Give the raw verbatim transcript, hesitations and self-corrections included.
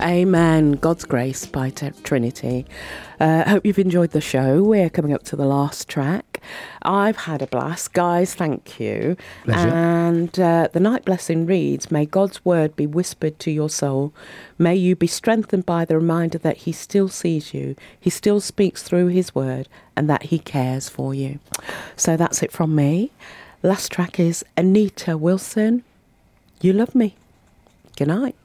Amen. God's Grace by T- Trinity. I uh, hope you've enjoyed the show. We're coming up to the last track. I've had a blast. Guys, thank you. Pleasure. And uh, the night blessing reads, may God's word be whispered to your soul. May you be strengthened by the reminder that he still sees you. He still speaks through his word and that he cares for you. So that's it from me. Last track is Anita Wilson. You love me. Good night.